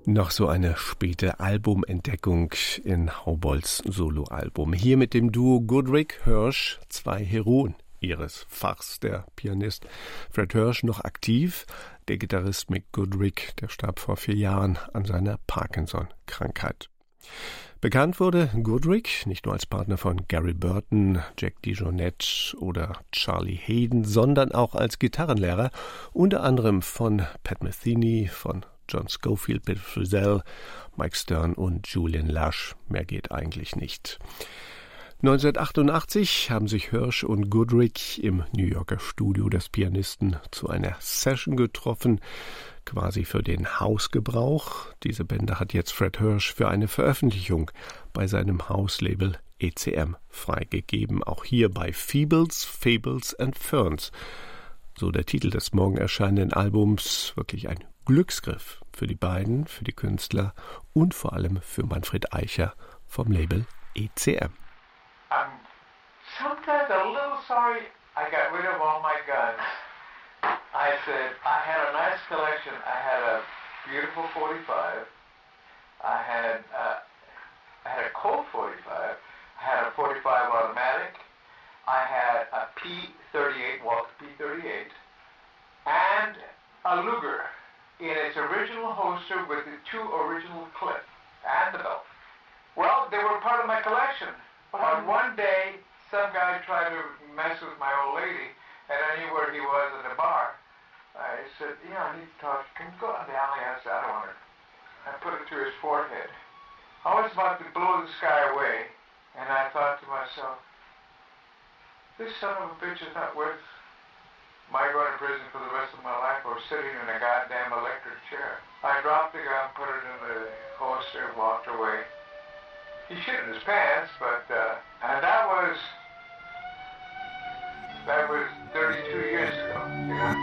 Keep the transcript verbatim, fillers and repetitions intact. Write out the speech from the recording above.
Noch so eine späte Albumentdeckung in Haubolds Soloalbum. Hier mit dem Duo Goodrich Hirsch, zwei Heroen ihres Fachs. Der Pianist Fred Hirsch noch aktiv, der Gitarrist Mick Goodrich, der starb vor vier Jahren an seiner Parkinson-Krankheit. Bekannt wurde Goodrich nicht nur als Partner von Gary Burton, Jack DeJohnette oder Charlie Haden, sondern auch als Gitarrenlehrer, unter anderem von Pat Metheny, von John Scofield, Bill Frisell, Mike Stern und Julian Lush. Mehr geht eigentlich nicht. neunzehnhundertachtundachtzig haben sich Hirsch und Goodrich im New Yorker Studio des Pianisten zu einer Session getroffen, quasi für den Hausgebrauch. Diese Bände hat jetzt Fred Hirsch für eine Veröffentlichung bei seinem Hauslabel E C M freigegeben. Auch hier bei Feebles, Fables and Ferns. So der Titel des morgen erscheinenden Albums. Wirklich ein Glücksgriff für die beiden, für die Künstler und vor allem für Manfred Eicher vom Label E C M. I'm sometimes a little sorry I got rid of all my guns. I said, I had a nice collection. I had a beautiful forty-five. I had uh, I had a Colt forty-five. I had a forty-five automatic. I had a P thirty-eight, Walther P thirty-eight, and a Luger in its original holster with the two original clips and the belt. Well, they were part of my collection. But one day, some guy tried to mess with my old lady, and I knew where he was at the bar. I said, you know, I need to talk. Can you go out in the alley? I said, I don't want to. I put it to his forehead. I was about to blow the sky away, and I thought to myself, this son of a bitch is not worth my going to prison for the rest of my life or sitting in a goddamn electric chair. I dropped the gun, put it in the holster, and walked away. He shit in his pants, but, uh, and that was, that was thirty-two years ago, you know.